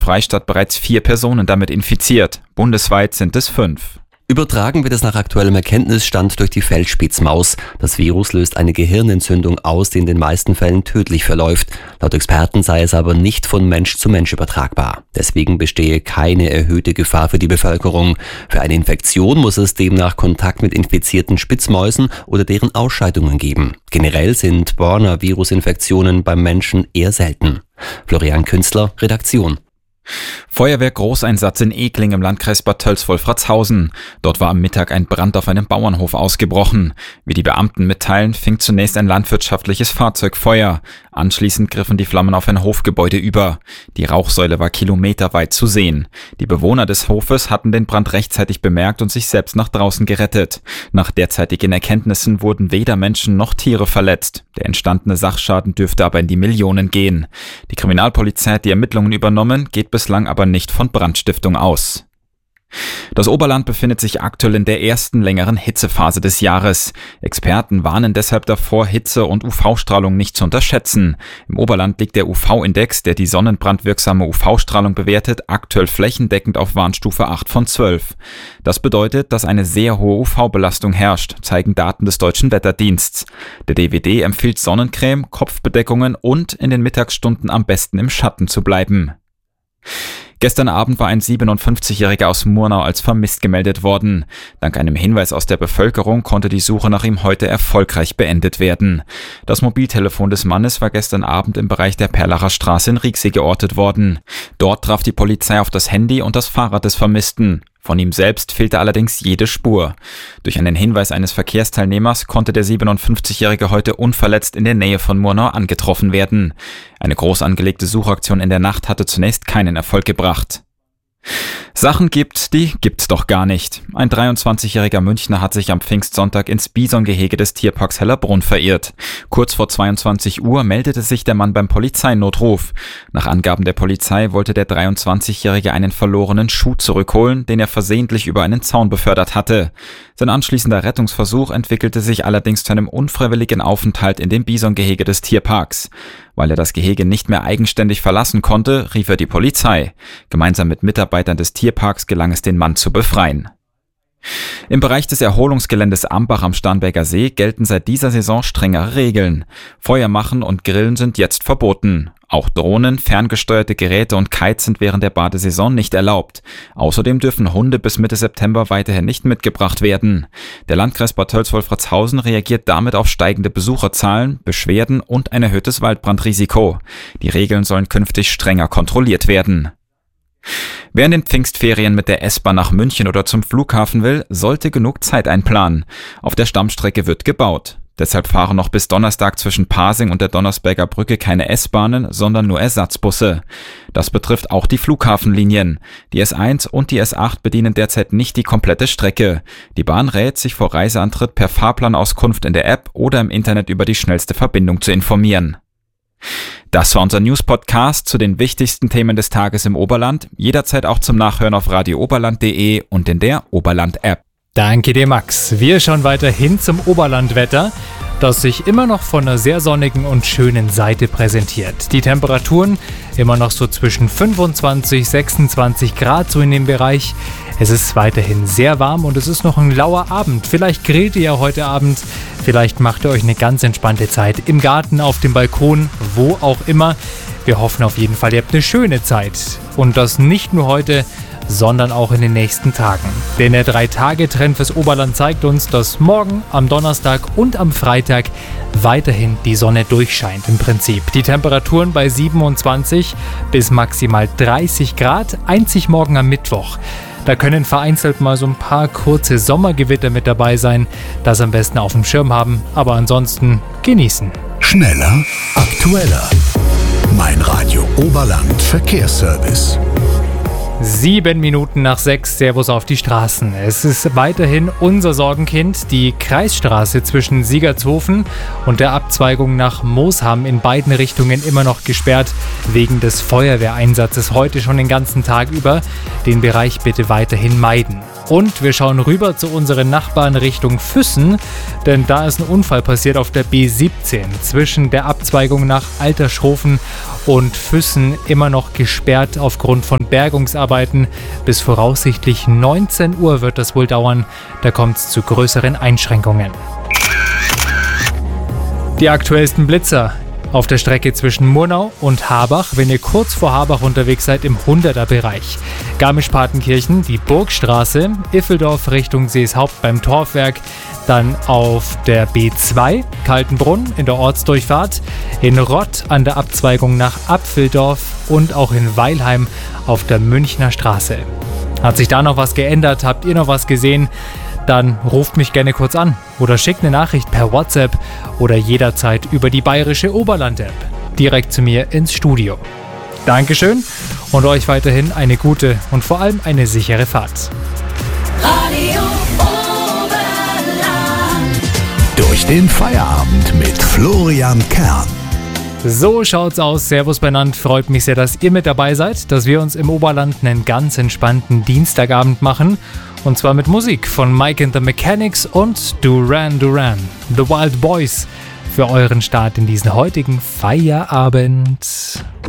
Freistaat bereits 4 Personen damit infiziert. Bundesweit sind es 5. Übertragen wird es nach aktuellem Erkenntnisstand durch die Feldspitzmaus. Das Virus löst eine Gehirnentzündung aus, die in den meisten Fällen tödlich verläuft. Laut Experten sei es aber nicht von Mensch zu Mensch übertragbar. Deswegen bestehe keine erhöhte Gefahr für die Bevölkerung. Für eine Infektion muss es demnach Kontakt mit infizierten Spitzmäusen oder deren Ausscheidungen geben. Generell sind Borna-Virusinfektionen beim Menschen eher selten. Florian Künstler, Redaktion. Feuerwehr-Großeinsatz in Egling im Landkreis Bad Tölz-Wolfratshausen. Dort war am Mittag ein Brand auf einem Bauernhof ausgebrochen. Wie die Beamten mitteilen, fing zunächst ein landwirtschaftliches Fahrzeug Feuer. Anschließend griffen die Flammen auf ein Hofgebäude über. Die Rauchsäule war kilometerweit zu sehen. Die Bewohner des Hofes hatten den Brand rechtzeitig bemerkt und sich selbst nach draußen gerettet. Nach derzeitigen Erkenntnissen wurden weder Menschen noch Tiere verletzt. Der entstandene Sachschaden dürfte aber in die Millionen gehen. Die Kriminalpolizei hat die Ermittlungen übernommen, geht bislang aber nicht von Brandstiftung aus. Das Oberland befindet sich aktuell in der ersten längeren Hitzephase des Jahres. Experten warnen deshalb davor, Hitze- und UV-Strahlung nicht zu unterschätzen. Im Oberland liegt der UV-Index, der die sonnenbrandwirksame UV-Strahlung bewertet, aktuell flächendeckend auf Warnstufe 8 von 12. Das bedeutet, dass eine sehr hohe UV-Belastung herrscht, zeigen Daten des Deutschen Wetterdienstes. Der DWD empfiehlt Sonnencreme, Kopfbedeckungen und in den Mittagsstunden am besten im Schatten zu bleiben. Gestern Abend war ein 57-Jähriger aus Murnau als vermisst gemeldet worden. Dank einem Hinweis aus der Bevölkerung konnte die Suche nach ihm heute erfolgreich beendet werden. Das Mobiltelefon des Mannes war gestern Abend im Bereich der Perlacher Straße in Rieksee geortet worden. Dort traf die Polizei auf das Handy und das Fahrrad des Vermissten. Von ihm selbst fehlte allerdings jede Spur. Durch einen Hinweis eines Verkehrsteilnehmers konnte der 57-Jährige heute unverletzt in der Nähe von Murnau angetroffen werden. Eine groß angelegte Suchaktion in der Nacht hatte zunächst keinen Erfolg gebracht. Sachen die gibt's doch gar nicht. Ein 23-jähriger Münchner hat sich am Pfingstsonntag ins Bisongehege des Tierparks Hellerbrunn verirrt. Kurz vor 22 Uhr meldete sich der Mann beim Polizeinotruf. Nach Angaben der Polizei wollte der 23-jährige einen verlorenen Schuh zurückholen, den er versehentlich über einen Zaun befördert hatte. Sein anschließender Rettungsversuch entwickelte sich allerdings zu einem unfreiwilligen Aufenthalt in dem Bisongehege des Tierparks. Weil er das Gehege nicht mehr eigenständig verlassen konnte, rief er die Polizei. Gemeinsam mit Mitarbeitern des Tierparks gelang es, den Mann zu befreien. Im Bereich des Erholungsgeländes Ambach am Starnberger See gelten seit dieser Saison strengere Regeln. Feuer machen und Grillen sind jetzt verboten. Auch Drohnen, ferngesteuerte Geräte und Kites sind während der Badesaison nicht erlaubt. Außerdem dürfen Hunde bis Mitte September weiterhin nicht mitgebracht werden. Der Landkreis Bad Tölz-Wolfratshausen reagiert damit auf steigende Besucherzahlen, Beschwerden und ein erhöhtes Waldbrandrisiko. Die Regeln sollen künftig strenger kontrolliert werden. Wer in den Pfingstferien mit der S-Bahn nach München oder zum Flughafen will, sollte genug Zeit einplanen. Auf der Stammstrecke wird gebaut. Deshalb fahren noch bis Donnerstag zwischen Pasing und der Donnersberger Brücke keine S-Bahnen, sondern nur Ersatzbusse. Das betrifft auch die Flughafenlinien. Die S1 und die S8 bedienen derzeit nicht die komplette Strecke. Die Bahn rät, sich vor Reiseantritt per Fahrplanauskunft in der App oder im Internet über die schnellste Verbindung zu informieren. Das war unser News-Podcast zu den wichtigsten Themen des Tages im Oberland. Jederzeit auch zum Nachhören auf radiooberland.de und in der Oberland-App. Danke dir, Max. Wir schauen weiter hin zum Oberlandwetter, das sich immer noch von einer sehr sonnigen und schönen Seite präsentiert. Die Temperaturen immer noch so zwischen 25, 26 Grad, so in dem Bereich. Es ist weiterhin sehr warm und es ist noch ein lauer Abend. Vielleicht grillt ihr ja heute Abend, vielleicht macht ihr euch eine ganz entspannte Zeit im Garten, auf dem Balkon, wo auch immer. Wir hoffen auf jeden Fall, ihr habt eine schöne Zeit und das nicht nur heute, sondern auch in den nächsten Tagen. Denn der 3-Tage-Trend fürs Oberland zeigt uns, dass morgen, am Donnerstag und am Freitag weiterhin die Sonne durchscheint im Prinzip. Die Temperaturen bei 27 bis maximal 30 Grad, einzig morgen am Mittwoch. Da können vereinzelt mal so ein paar kurze Sommergewitter mit dabei sein. Das am besten auf dem Schirm haben, aber ansonsten genießen. Schneller, aktueller. Mein Radio Oberland Verkehrsservice. 7 Minuten nach 6, Servus auf die Straßen. Es ist weiterhin unser Sorgenkind, die Kreisstraße zwischen Siegertshofen und der Abzweigung nach Moosham in beiden Richtungen immer noch gesperrt, wegen des Feuerwehreinsatzes heute schon den ganzen Tag über. Den Bereich bitte weiterhin meiden. Und wir schauen rüber zu unseren Nachbarn Richtung Füssen, denn da ist ein Unfall passiert auf der B17 zwischen der Abzweigung nach Altershofen und Füssen immer noch gesperrt aufgrund von Bergungsarbeiten. Bis voraussichtlich 19 Uhr wird das wohl dauern. Da kommt es zu größeren Einschränkungen. Die aktuellsten Blitzer auf der Strecke zwischen Murnau und Habach, wenn ihr kurz vor Habach unterwegs seid, im 100er-Bereich. Garmisch-Partenkirchen, die Burgstraße, Iffeldorf Richtung Seeshaupt beim Torfwerk, dann auf der B2 Kaltenbrunn in der Ortsdurchfahrt, in Rott an der Abzweigung nach Apfeldorf und auch in Weilheim auf der Münchner Straße. Hat sich da noch was geändert? Habt ihr noch was gesehen? Dann ruft mich gerne kurz an oder schickt eine Nachricht per WhatsApp oder jederzeit über die Bayerische Oberland-App direkt zu mir ins Studio. Dankeschön und euch weiterhin eine gute und vor allem eine sichere Fahrt. Radio Oberland. Durch den Feierabend mit Florian Kern. So schaut's aus. Servus beieinander. Freut mich sehr, dass ihr mit dabei seid, dass wir uns im Oberland einen ganz entspannten Dienstagabend machen. Und zwar mit Musik von Mike and the Mechanics und Duran Duran, The Wild Boys, für euren Start in diesen heutigen Feierabend.